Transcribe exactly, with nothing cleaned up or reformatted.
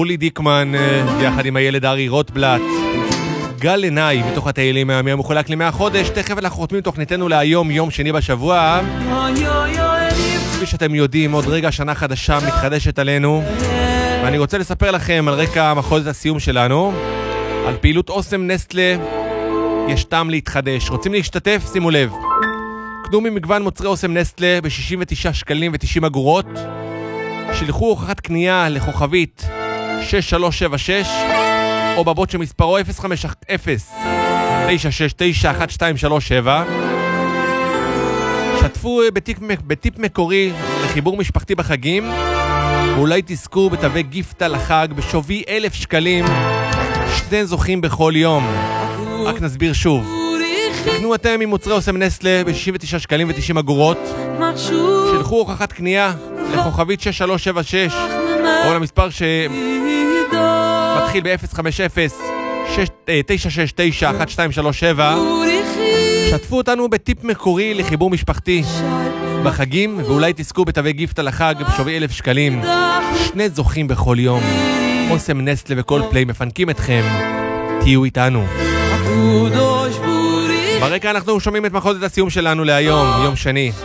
אורלי דיקמן, יחד עם הילד ארי רוטבלט. גל עיניי, מתוך התהילים מהמי המחולק למאה חודש. תכף אנחנו חותמים תוכניתנו להיום, יום שני בשבוע. כפי שאתם יודעים, עוד רגע שנה חדשה מתחדשת עלינו. ואני רוצה לספר לכם על רקע מחוזת הסיום שלנו, על פעילות אוסם נסטלה. יש טעם להתחדש. רוצים להשתתף? שימו לב. קנו ממגוון מוצרי אוסם נסטלה ב-שישים ותשעה שקלים ו-תשעים אגורות. שלחו הוכחת קנייה לכוכבית שש שלוש שבע שש או בבוט שמספרו אפס חמש אפס תשע שש תשע אחת שתיים שלוש שבע. שתפו בטיפ, בטיפ מקורי לחיבור משפחתי בחגים, ואולי תזכו בתווי גיפטה לחג בשווי אלף שקלים. שני זוכים בכל יום. רק נסביר שוב. תקנו אתם ממוצרי אוסם נסטלה ב-שישים ותשעה שקלים ו-תשעים אגורות. שלחו הוכחת קנייה לכוכבית שש שלוש שבע שש או למספר שמתחיל ב-אפס חמש אפס תשע שש תשע אחת שתיים שלוש שבע. שתפו אותנו בטיפ מקורי לחיבור משפחתי בחגים, ואולי תזכו בתווי גיפטה לחג בשווי אלף שקלים. שני זוכים בכל יום. אוסם נסטלה וכל פליי מפנקים אתכם. תהיו איתנו. ברקע אנחנו שומעים את מחוזת הסיום שלנו להיום, יום שני.